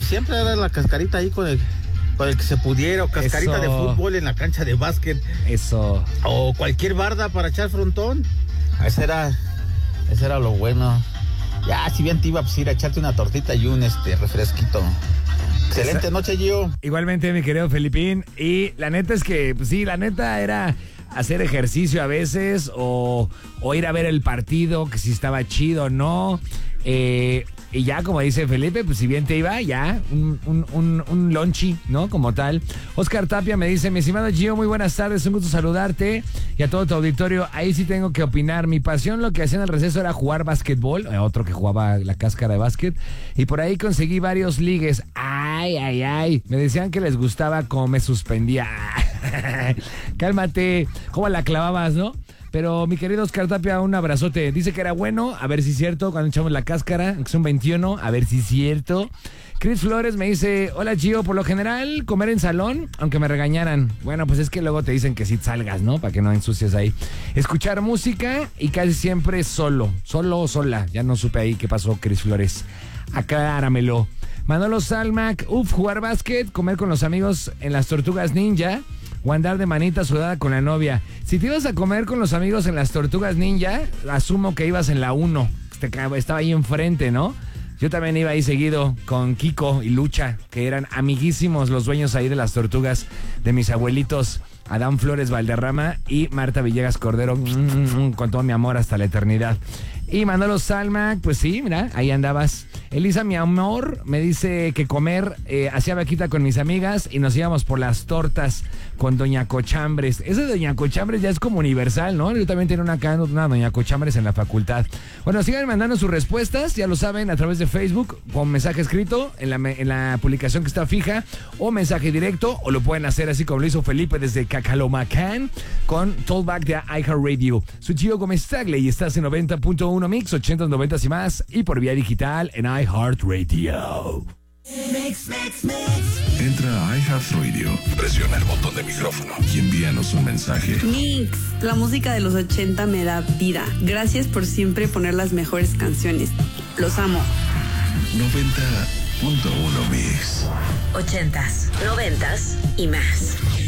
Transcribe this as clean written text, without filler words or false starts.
siempre era la cascarita ahí con el que se pudiera, o cascarita de fútbol en la cancha de básquet. Eso. O cualquier barda para echar frontón. Ese era lo bueno. Ya, si bien te iba a ir a echarte una tortita y un refresquito. Excelente noche, Gio. Igualmente, mi querido Felipín. Y la neta es que, pues sí, la neta era hacer ejercicio a veces o ir a ver el partido, que si estaba chido o no. Y ya, como dice Felipe, pues si bien te iba, ya, un lonchi, ¿no? Como tal. Oscar Tapia me dice, mi estimado Gio, muy buenas tardes, un gusto saludarte y a todo tu auditorio. Ahí sí tengo que opinar. Mi pasión, lo que hacía en el receso era jugar básquetbol, otro que jugaba la cáscara de básquet, y por ahí conseguí varios ligues. Ay. Me decían que les gustaba cómo me suspendía. Cálmate, cómo la clavabas, ¿no? Pero mi querido Oscar Tapia, un abrazote. Dice que era bueno, a ver si es cierto, cuando echamos la cáscara, que son 21, a ver si es cierto. Chris Flores me dice, hola Gio, por lo general comer en salón, aunque me regañaran. Bueno, pues es que luego te dicen que sí salgas, ¿no? Para que no ensucies ahí. Escuchar música y casi siempre solo o sola. Ya no supe ahí qué pasó, Chris Flores. Acláramelo. Manolo Salmac, jugar básquet, comer con los amigos en las Tortugas Ninja o andar de manita sudada con la novia. Si te ibas a comer con los amigos en las Tortugas Ninja, asumo que ibas en la 1. Estaba ahí enfrente, ¿no? Yo también iba ahí seguido con Kiko y Lucha, que eran amiguísimos los dueños ahí de las tortugas de mis abuelitos Adán Flores Valderrama y Marta Villegas Cordero, con todo mi amor hasta la eternidad. Y Manolo Salmac, pues sí, mira, ahí andabas. Elisa, mi amor, me dice que comer, hacía vaquita con mis amigas y nos íbamos por las tortas con Doña Cochambres. Esa de Doña Cochambres ya es como universal, ¿no? Yo también tenía una Doña Cochambres en la facultad. Bueno, sigan mandando sus respuestas, ya lo saben, a través de Facebook, con mensaje escrito en la publicación que está fija, o mensaje directo, o lo pueden hacer así como lo hizo Felipe desde Cacalomacán, con Tollback de iHeartRadio. Soy Gio Gómez Tagle y estás en 90.1 Mix, 80s, 90s y más, y por vía digital en iHeartRadio. Mix. Entra a iHeartRadio, presiona el botón de micrófono y envíanos un mensaje. Mix, la música de los 80 me da vida. Gracias por siempre poner las mejores canciones. Los amo. 90.1 Mix. 80s, 90s y más.